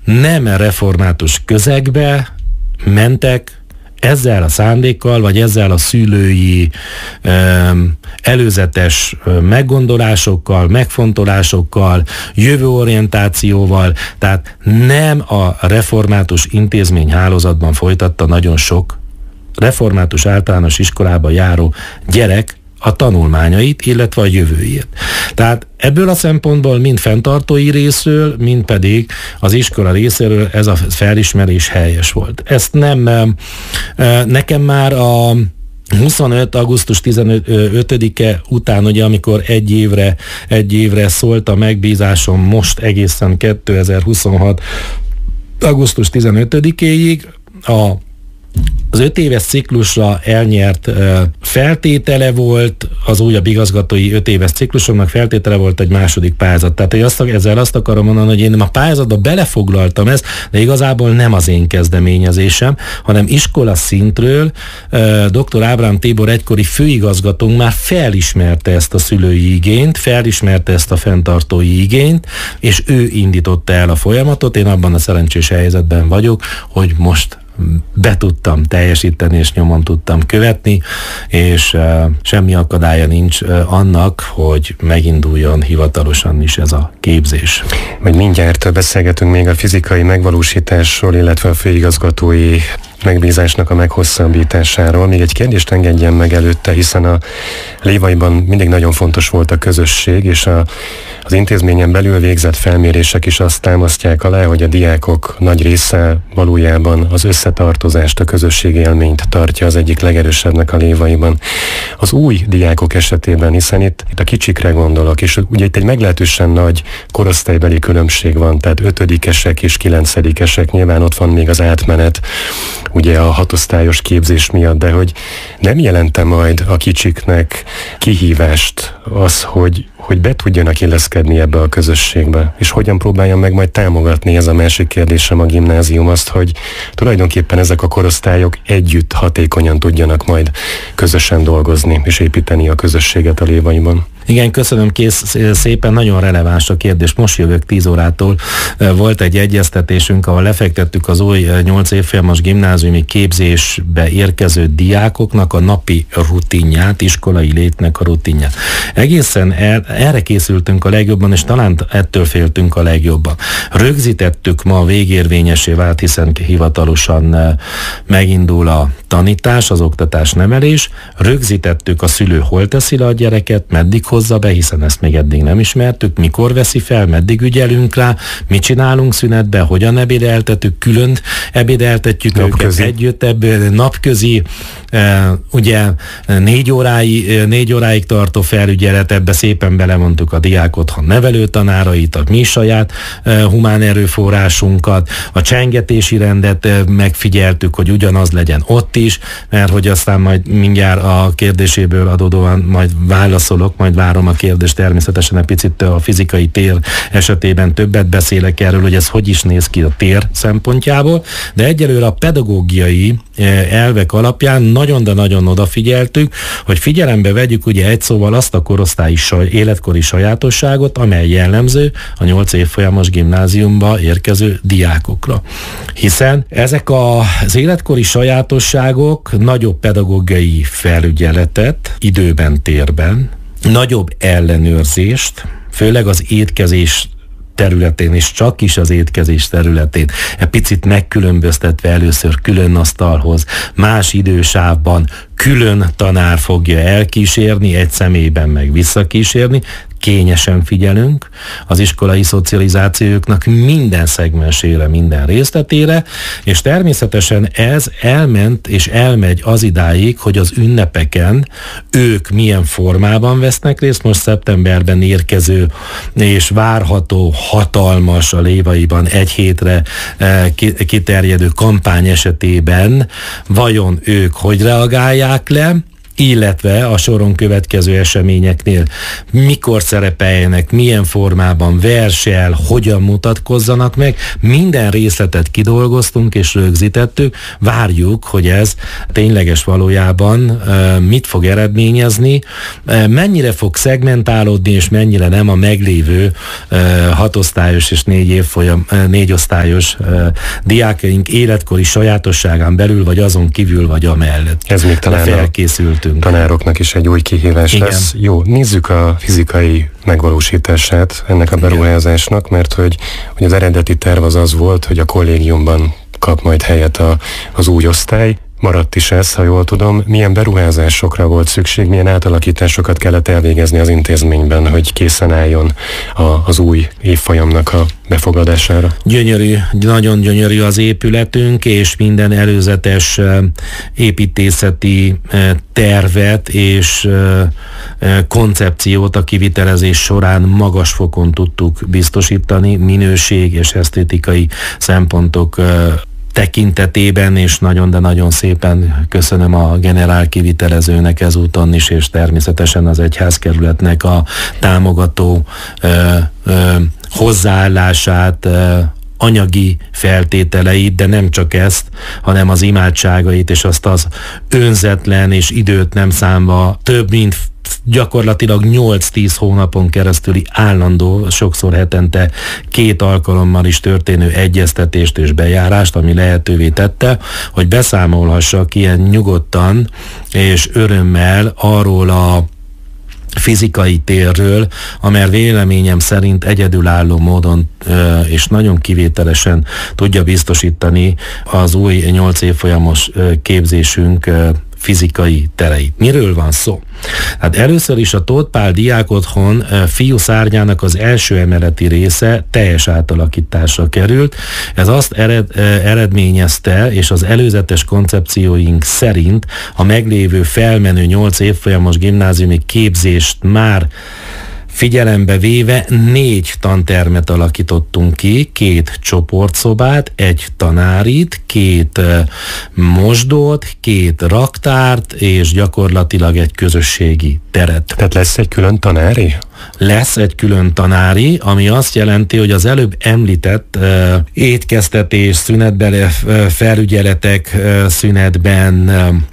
nem református közegbe mentek ezzel a szándékkal, vagy ezzel a szülői előzetes meggondolásokkal, megfontolásokkal, jövőorientációval, tehát nem a református intézményhálózatban folytatta nagyon sok református általános iskolába járó gyerek a tanulmányait, illetve a jövőjét. Tehát ebből a szempontból mind fenntartói részről, mind pedig az iskola részéről ez a felismerés helyes volt. Ezt nem, nekem már a 25. augusztus 15-e után, ugye, amikor egy évre szólt a megbízásom, most egészen 2026. augusztus 15-éig az 5 éves ciklusra elnyert feltétele volt, az újabb igazgatói 5 éves ciklusomnak feltétele volt egy második pályázat. Tehát ezzel azt akarom mondani, hogy én a pályázatba belefoglaltam ezt, de igazából nem az én kezdeményezésem, hanem iskola szintről dr. Ábrám Tibor egykori főigazgatónk már felismerte ezt a szülői igényt, felismerte ezt a fenntartói igényt, és ő indította el a folyamatot. Én abban a szerencsés helyzetben vagyok, hogy most be tudtam teljesíteni, és nyomon tudtam követni, és semmi akadálya nincs annak, hogy meginduljon hivatalosan is ez a képzés. Majd mindjárt beszélgetünk még a fizikai megvalósításról, illetve a főigazgatói megbízásnak a meghosszabbításáról. Még egy kérdést engedjen meg előtte, hiszen a Lévaiban mindig nagyon fontos volt a közösség, és az intézményen belül végzett felmérések is azt támasztják alá, hogy a diákok nagy része valójában az összetartozást, a közösségi élményt tartja az egyik legerősebbnek a Lévaiban. Az új diákok esetében, hiszen itt a kicsikre gondolok, és ugye itt egy meglehetősen nagy korosztálybeli különbség van, tehát 5-esek és 9-esek, nyilván ott van még az átmenet, ugye a 6 osztályos képzés miatt, de hogy nem jelente majd a kicsiknek kihívást az, hogy be tudjanak illeszkedni ebbe a közösségbe, és hogyan próbálja meg majd támogatni, ez a másik kérdésem a gimnázium, azt, hogy tulajdonképpen ezek a korosztályok együtt hatékonyan tudjanak majd közösen dolgozni, és építeni a közösséget a Lévaiban. Igen, köszönöm, szépen, nagyon releváns a kérdés. Most jövök 10 órától. Volt egy egyeztetésünk, ahol lefektettük az új 8 évfolyamos gimnáziumi képzésbe érkező diákoknak a napi rutinját, iskolai létnek a rutinját. Egészen erre készültünk a legjobban, és talán ettől féltünk a legjobban. Rögzítettük, ma végérvényessé vált, hiszen hivatalosan megindul a tanítás, az oktatás, nevelés. Rögzítettük, a szülő hol teszi le a gyereket, meddig hozza be, hiszen ezt még eddig nem ismertük, mikor veszi fel, meddig ügyelünk rá, mit csinálunk szünetbe, hogyan ebédeltetjük, külön ebédeltetjük őket együtt, ebből napközi, ugye 4 óráig tartó felügyelet, ebbe szépen belemondtuk a diákotthon nevelőtanárait, a mi saját humán erőforrásunkat, a csengetési rendet megfigyeltük, hogy ugyanaz legyen ott is, mert hogy aztán majd mindjárt a kérdéséből adódóan majd válaszolok, majd várom a kérdést, természetesen egy picit a fizikai tér esetében többet beszélek erről, hogy ez hogy is néz ki a tér szempontjából, de egyelőre a pedagógiai elvek alapján nagyon, de nagyon odafigyeltük, hogy figyelembe vegyük ugye egy szóval azt a korosztályi életkori sajátosságot, amely jellemző a 8 évfolyamos gimnáziumba érkező diákokra. Hiszen ezek az életkori sajátosságok nagyobb pedagógiai felügyeletet időben, térben, nagyobb ellenőrzést, főleg az étkezés területén, és csak is az étkezés területén, egy picit megkülönböztetve először külön asztalhoz, más idősávban külön tanár fogja elkísérni, egy személyben meg visszakísérni, kényesen figyelünk az iskolai szocializációknak minden szegmensére, minden részletére, és természetesen ez elment és elmegy az idáig, hogy az ünnepeken ők milyen formában vesznek részt. Most szeptemberben érkező és várható hatalmas, a Lévaiban egy hétre kiterjedő kampány esetében vajon ők hogy reagálják le, illetve a soron következő eseményeknél mikor szerepeljenek, milyen formában, verssel, hogyan mutatkozzanak meg. Minden részletet kidolgoztunk és rögzítettük. Várjuk, hogy ez tényleges valójában mit fog eredményezni, mennyire fog szegmentálódni, és mennyire nem a meglévő 6 osztályos és 4 osztályos diákaink életkori sajátosságán belül, vagy azon kívül, vagy amellett. Ez még talán felkészültünk. Tanároknak is egy új kihívás lesz. Jó, nézzük a fizikai megvalósítását ennek a beruházásnak, mert hogy az eredeti terv az volt, hogy a kollégiumban kap majd helyet az új osztály. Maradt is ez, ha jól tudom. Milyen beruházásokra volt szükség, milyen átalakításokat kellett elvégezni az intézményben, hogy készen álljon az új évfolyamnak a befogadására? Gyönyörű, nagyon gyönyörű az épületünk, és minden előzetes építészeti tervet és koncepciót a kivitelezés során magas fokon tudtuk biztosítani, minőség és esztétikai szempontok tekintetében, és nagyon, de nagyon szépen köszönöm a generál kivitelezőnek ezúton is, és természetesen az egyházkerületnek a támogató hozzáállását, anyagi feltételeit, de nem csak ezt, hanem az imádságait, és azt az önzetlen és időt nem számva több mint gyakorlatilag 8-10 hónapon keresztüli állandó, sokszor hetente 2 alkalommal is történő egyeztetést és bejárást, ami lehetővé tette, hogy beszámolhassak ilyen nyugodtan és örömmel arról a fizikai térről, amely véleményem szerint egyedülálló módon és nagyon kivételesen tudja biztosítani az új 8 évfolyamos képzésünk fizikai tereit. Miről van szó? Hát először is a Tóth Pál Diákotthon fiú szárnyának az első emeleti része teljes átalakításra került. Ez azt eredményezte, és az előzetes koncepcióink szerint a meglévő felmenő 8 évfolyamos gimnáziumi képzést már figyelembe véve 4 tantermet alakítottunk ki, 2 csoportszobát, 1 tanárit, 2 mosdót, 2 raktárt, és gyakorlatilag egy közösségi teret. Tehát lesz egy külön tanári? Lesz egy külön tanári, ami azt jelenti, hogy az előbb említett étkeztetés, szünetben, felügyeletek szünetben,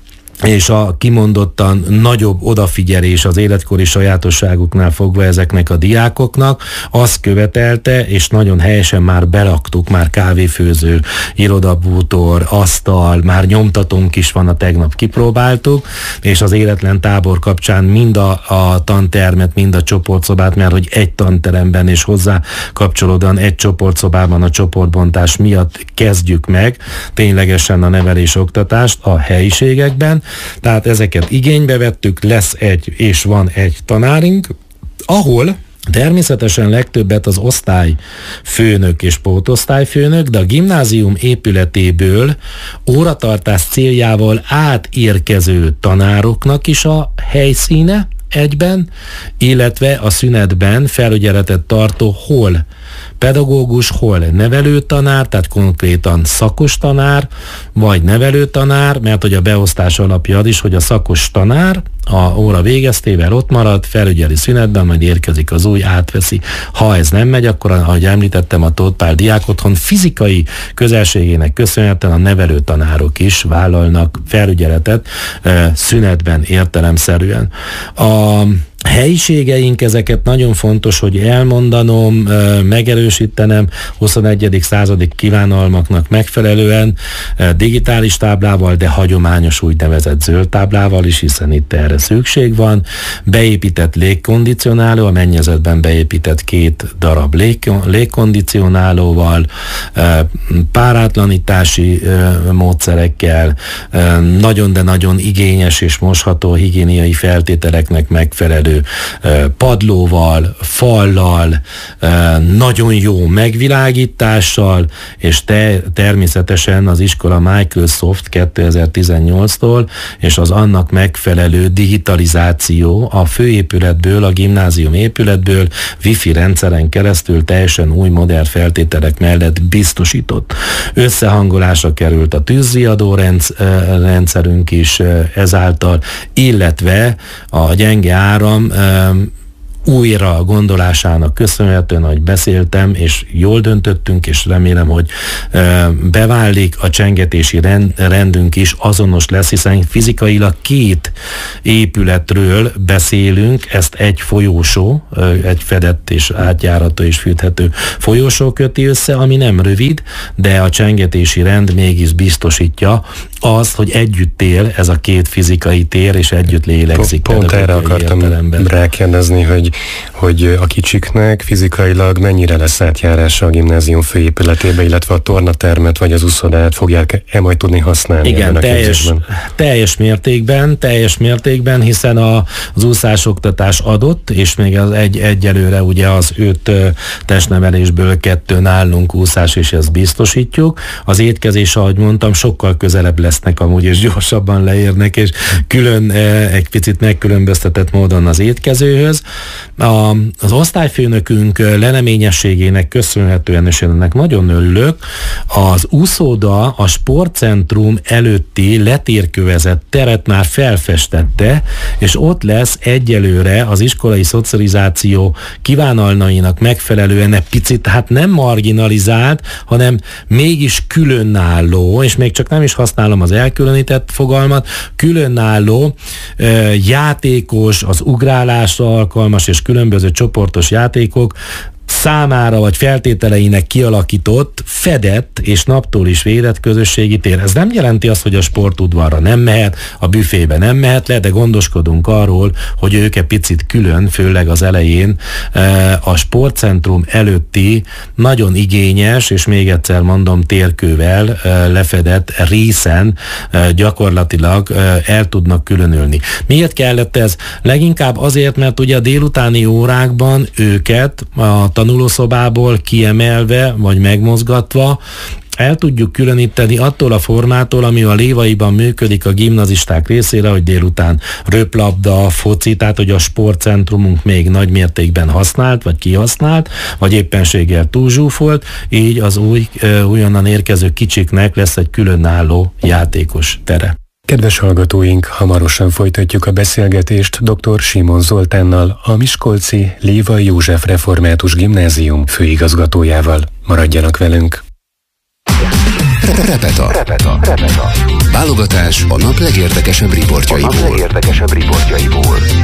és a kimondottan nagyobb odafigyelés az életkori sajátosságuknál fogva ezeknek a diákoknak, azt követelte, és nagyon helyesen már belaktuk, már kávéfőző, irodabútor, asztal, már nyomtatónk is van, a tegnap kipróbáltuk, és az életlen tábor kapcsán mind a tantermet, mind a csoportszobát, mert hogy egy tanteremben és hozzá kapcsolódóan egy csoportszobában a csoportbontás miatt kezdjük meg ténylegesen a nevelés-oktatást a helyiségekben. Tehát ezeket igénybe vettük, lesz egy és van egy tanárink, ahol természetesen legtöbbet az osztályfőnök és pótosztályfőnök, de a gimnázium épületéből óratartás céljával átérkező tanároknak is a helyszíne egyben, illetve a szünetben felügyeletet tartó hol pedagógus, hol nevelőtanár, tehát konkrétan szakos tanár, vagy nevelőtanár, mert hogy a beosztás alapja az is, hogy a szakos tanár a óra végeztével ott marad, felügyeli szünetben, majd érkezik az új, átveszi. Ha ez nem megy, akkor, ahogy említettem, a Tóth Pál Diákotthon fizikai közelségének köszönhetően a nevelőtanárok is vállalnak felügyeletet szünetben értelemszerűen. A helyiségeink, ezeket nagyon fontos, hogy elmondanom, megerősítenem 21. századi kívánalmaknak megfelelően digitális táblával, de hagyományos úgynevezett zöld táblával is, hiszen itt erre szükség van. Beépített légkondicionáló, a mennyezetben beépített 2 darab légkondicionálóval, párátlanítási módszerekkel, nagyon, de nagyon igényes és mosható higiéniai feltételeknek megfelelő megfelelő padlóval, fallal, nagyon jó megvilágítással, és természetesen az iskola Microsoft 2018-tól, és az annak megfelelő digitalizáció a főépületből, a gimnázium épületből wifi rendszeren keresztül teljesen új modern feltételek mellett biztosított. Összehangolásra került a tűzriadó rendszerünk is ezáltal, illetve a gyenge áram újra gondolásának köszönhetően, ahogy beszéltem, és jól döntöttünk, és remélem, hogy beválik, a csengetési rendünk is azonos lesz, hiszen fizikailag 2 épületről beszélünk, ezt egy folyósó, egy fedett és átjárató és fűthető folyósó köti össze, ami nem rövid, de a csengetési rend mégis biztosítja azt, hogy együtt él ez a 2 fizikai tér, és együtt lélegzik. Pont erre akartam rákérdezni, hogy a kicsiknek fizikailag mennyire lesz átjárása a gimnázium főépületébe, illetve a tornatermet vagy az úszodát fogják-e majd tudni használni? Igen, teljes mértékben, hiszen az úszásoktatás adott, és még az egyelőre ugye az 5 testnevelésből 2 nálunk úszás, és ezt biztosítjuk. Az étkezés, ahogy mondtam, sokkal közelebb lesznek amúgy, és gyorsabban leérnek, és külön egy picit megkülönböztetett módon az étkezőhöz. Az osztályfőnökünk leleményességének köszönhetően, és ennek nagyon örülök, az úszóda a sportcentrum előtti letérkövezett teret már felfestette, és ott lesz egyelőre az iskolai szocializáció kívánalmainak megfelelően egy picit, hát nem marginalizált, hanem mégis különálló, és még csak nem is használom az elkülönített fogalmat, különálló játékos, az ugrálásra alkalmas és különböző csoportos játékok számára vagy feltételeinek kialakított, fedett és naptól is védett közösségi tér. Ez nem jelenti azt, hogy a sportudvarra nem mehet, a büfébe nem mehet le, de gondoskodunk arról, hogy ők egy picit külön, főleg az elején a sportcentrum előtti nagyon igényes, és még egyszer mondom, térkővel lefedett részen gyakorlatilag el tudnak különülni. Miért kellett ez? Leginkább azért, mert ugye a délutáni órákban őket a tanulószobából kiemelve, vagy megmozgatva el tudjuk különíteni attól a formától, ami a Lévaiban működik a gimnazisták részére, hogy délután röplabda, foci, tehát hogy a sportcentrumunk még nagy mértékben használt, vagy kihasznált, vagy éppenséggel túlzsúfolt, így az újonnan érkező kicsiknek lesz egy különálló játékos tere. Kedves hallgatóink, hamarosan folytatjuk a beszélgetést dr. Simon Zoltánnal, a Miskolci Lévai József Református Gimnázium főigazgatójával. Maradjanak velünk! Repeta. Válogatás a nap legérdekesebb riportjaiból.